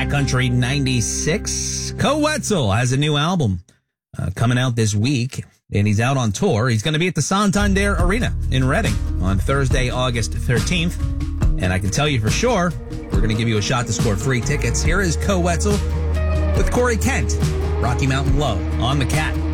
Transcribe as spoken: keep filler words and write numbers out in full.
Country ninety-six. Koe Wetzel has a new album uh, coming out this week, and he's out on tour. He's going to be at the Santander Arena in Reading on Thursday, August thirteenth. And I can tell you for sure, we're going to give you a shot to score free tickets. Here is Koe Wetzel with Corey Kent, Rocky Mountain Low on the Cat.